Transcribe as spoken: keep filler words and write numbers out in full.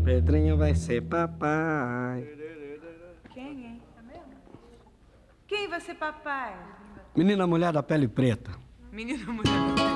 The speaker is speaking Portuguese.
Pedrinho vai ser papai. Quem, hein? É mesmo? Quem vai ser papai? Menina mulher da pele preta. Menina mulher da